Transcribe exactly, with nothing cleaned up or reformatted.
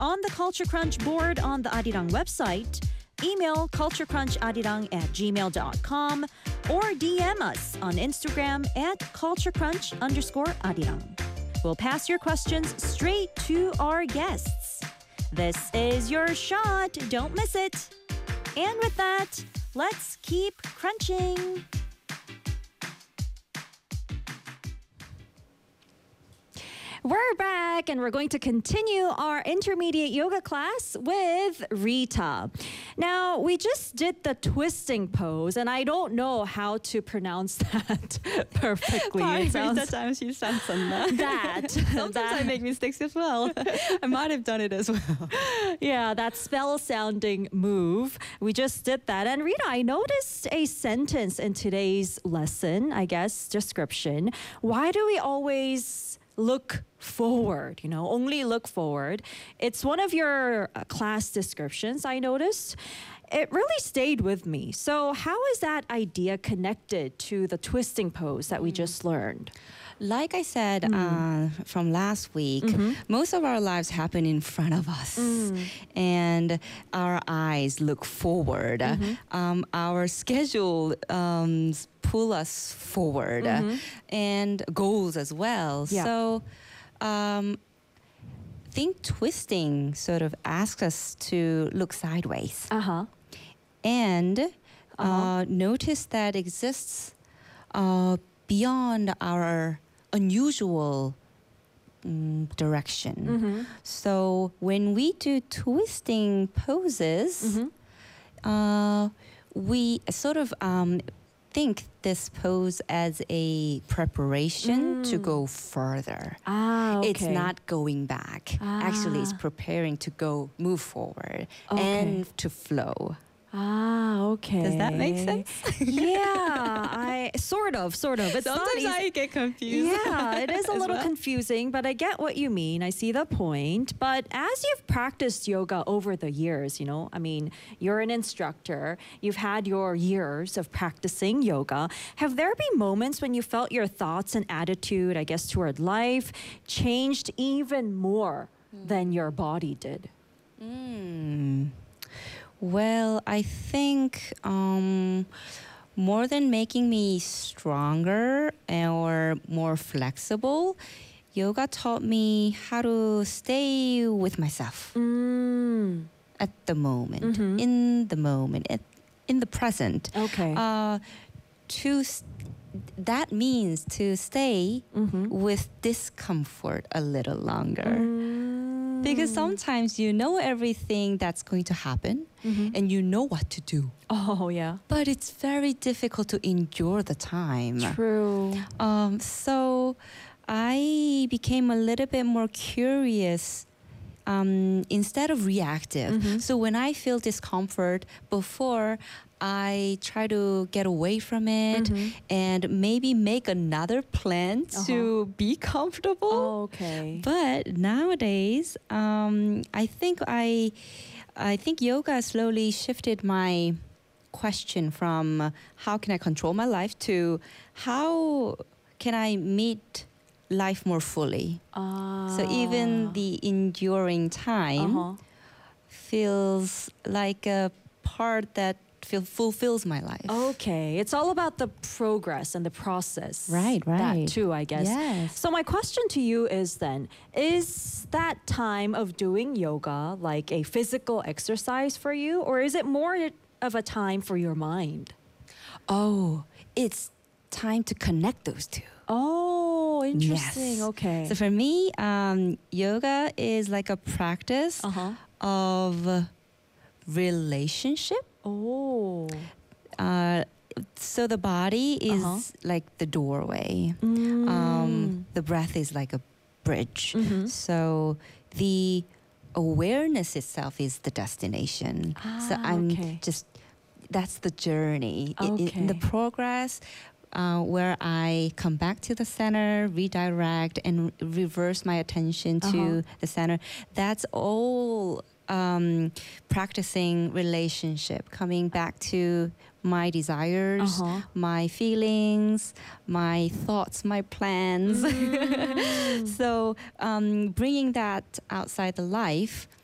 on the Culture Crunch board on the Arirang website, email culturecruncharirang at gmail dot com, or D M us on Instagram at culturecrunch underscore arirang. We'll pass your questions straight to our guests. This is your shot. Don't miss it. And with that, let's keep crunching. We're back and we're going to continue our intermediate yoga class with Rita. Now, we just did the twisting pose and I don't know how to pronounce that perfectly. It sounds that. Sometimes that. I make mistakes as well. I might have done it as well. Yeah, that spell sounding move. We just did that. And Rita, I noticed a sentence in today's lesson, I guess, description. Why do we always look forward, you know, only look forward? It's one of your uh, class descriptions, I noticed. It really stayed with me. So how is that idea connected to the twisting pose that we just learned? Like I said mm. uh, from last week, mm-hmm. most of our lives happen in front of us. Mm. And our eyes look forward. Mm-hmm. Um, our schedule um, pull us forward mm-hmm. and goals as well. Yeah. So um, I think twisting sort of asks us to look sideways. Uh-huh. And uh-huh. uh, notice that exists uh, beyond our unusual um, direction. Mm-hmm. So when we do twisting poses, mm-hmm. uh, we sort of um, think this pose as a preparation mm. to go further. Ah, okay. It's not going back. Ah. Actually, it's preparing to go, move forward okay. and to flow. Ah, okay. Does that make sense? Yeah, I sort of, sort of. It's Sometimes not I get confused. Yeah, it is a little well. confusing, but I get what you mean. I see the point. But as you've practiced yoga over the years, you know, I mean, you're an instructor. You've had your years of practicing yoga. Have there been moments when you felt your thoughts and attitude, I guess, toward life changed even more mm. than your body did? Mm. Well, I think um, more than making me stronger or more flexible, yoga taught me how to stay with myself mm. at the moment, mm-hmm. in the moment, at, in the present. Okay. Uh, to st- that means to stay mm-hmm. with discomfort a little longer. Mm. Because sometimes you know everything that's going to happen mm-hmm. and you know what to do. Oh, yeah. But it's very difficult to endure the time. True. Um, so I became a little bit more curious um, instead of reactive. Mm-hmm. So when I feel discomfort before, I try to get away from it mm-hmm. and maybe make another plan uh-huh. to be comfortable. Oh, okay. But nowadays, um, I think I, I think yoga slowly shifted my question from uh, how can I control my life to how can I meet life more fully. Ah. So even the enduring time uh-huh. feels like a part that feel fulfills my life. Okay. It's all about the progress and the process. Right, right. That too, I guess. Yes. So my question to you is then, is that time of doing yoga like a physical exercise for you, or is it more of a time for your mind? Oh, it's time to connect those two. Oh, interesting. Yes. Okay. So for me, um, yoga is like a practice uh-huh. of relationship. Oh. Uh, so the body is uh-huh. like the doorway. Mm. Um, the breath is like a bridge. Mm-hmm. So the awareness itself is the destination. Ah, so I'm okay. just, that's the journey. Okay. In, in the progress, uh, where I come back to the center, redirect, and re- reverse my attention to uh-huh. the center. That's all um, practicing relationship, coming back to my desires, uh-huh. my feelings, my thoughts, my plans. Mm. So um, bringing that outside the life